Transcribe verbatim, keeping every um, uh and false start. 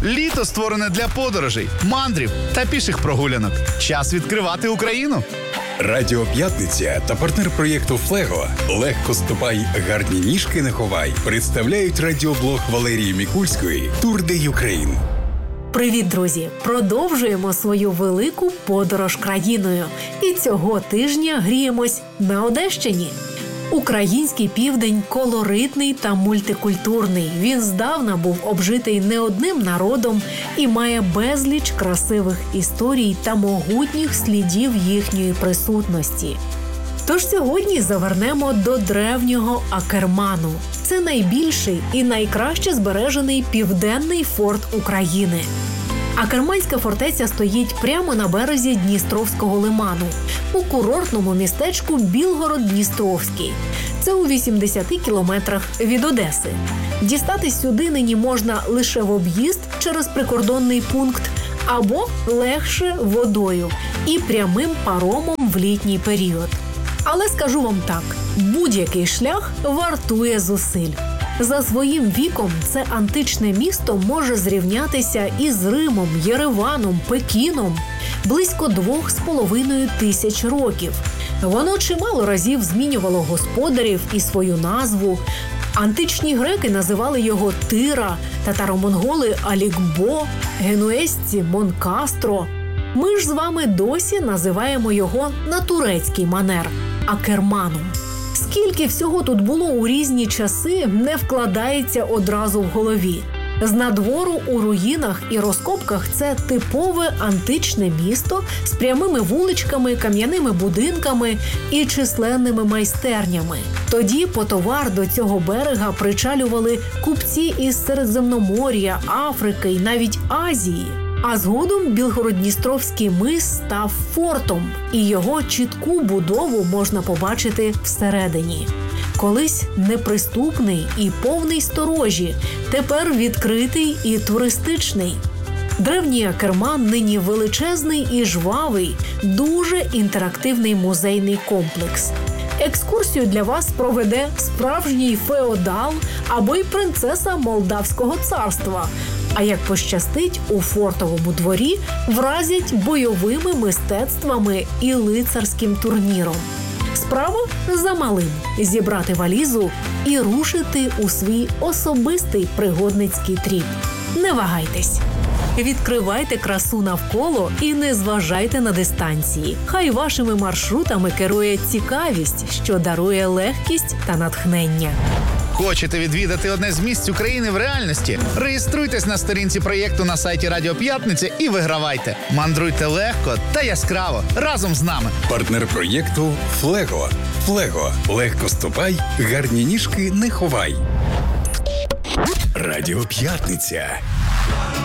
Літо створене для подорожей, мандрів та піших прогулянок. Час відкривати Україну. Радіо П'ятниця та партнер проєкту «Флего» «Легко ступай, гарні ніжки не ховай» представляють радіоблог Валерії Мікульської «Тур де Юкрейн». Привіт, друзі! Продовжуємо свою велику подорож країною. І цього тижня гріємось на Одещині. Український південь колоритний та мультикультурний. Він здавна був обжитий не одним народом і має безліч красивих історій та могутніх слідів їхньої присутності. Тож сьогодні завернемо до древнього Акерману. Це найбільший і найкраще збережений південний форт України. Акерманська фортеця стоїть прямо на березі Дністровського лиману, у курортному містечку Білгород-Дністровський. Це у вісімдесяти кілометрах від Одеси. Дістатись сюди нині можна лише в об'їзд через прикордонний пункт або легше водою і прямим паромом в літній період. Але скажу вам так, будь-який шлях вартує зусиль. За своїм віком це античне місто може зрівнятися із Римом, Єреваном, Пекіном близько двох з половиною тисяч років. Воно чимало разів змінювало господарів і свою назву. Античні греки називали його Тира, татаро-монголи – Алікбо, генуезці – Монкастро. Ми ж з вами досі називаємо його на турецький манер – Акерманом. Скільки всього тут було у різні часи, не вкладається одразу в голові. З надвору у руїнах і розкопках це типове античне місто з прямими вуличками, кам'яними будинками і численними майстернями. Тоді по товар до цього берега причалювали купці із Середземномор'я, Африки і навіть Азії. А згодом Білгород-Дністровський мис став фортом, і його чітку будову можна побачити всередині. Колись неприступний і повний сторожі, тепер відкритий і туристичний. Древній Акерман нині величезний і жвавий, дуже інтерактивний музейний комплекс. Екскурсію для вас проведе справжній феодал або й принцеса Молдавського царства. А як пощастить, у фортовому дворі вразять бойовими мистецтвами і лицарським турніром. Справа за малим – зібрати валізу і рушити у свій особистий пригодницький тріп. Не вагайтесь! Відкривайте красу навколо і не зважайте на дистанції. Хай вашими маршрутами керує цікавість, що дарує легкість та натхнення. Хочете відвідати одне з місць України в реальності? Реєструйтесь на сторінці проєкту на сайті Радіо П'ятниця і вигравайте. Мандруйте легко та яскраво разом з нами. Партнер проєкту «Флего». «Флего» – легко ступай, гарні ніжки не ховай. Радіо П'ятниця.